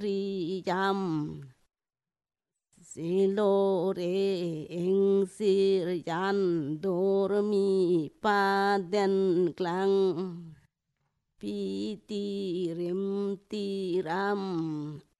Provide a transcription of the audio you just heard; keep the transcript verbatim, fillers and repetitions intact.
ริยำSilore eng sirjan dormi paden klang piti rim tiram